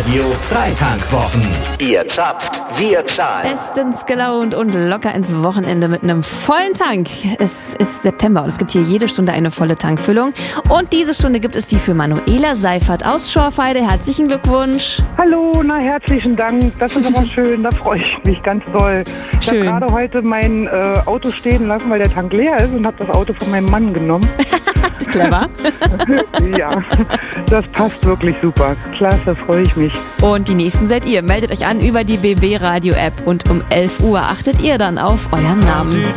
Radio Freitankwwochen. Ihr zapft, wir zahlen. Bestens gelaunt und locker ins Wochenende mit einem vollen Tank. Es ist September und es gibt hier jede Stunde eine volle Tankfüllung. Und diese Stunde gibt es die für Manuela Seifert aus Schorfheide. Herzlichen Glückwunsch. Hallo, herzlichen Dank. Das ist aber schön, da freue ich mich ganz doll. Ich habe gerade heute mein Auto stehen lassen, weil der Tank leer ist und habe das Auto von meinem Mann genommen. Clever. Ja, das passt wirklich super. Klasse, freue ich mich. Und die Nächsten seid ihr. Meldet euch an über die BB Radio App und um 11 Uhr achtet ihr dann auf euren Namen.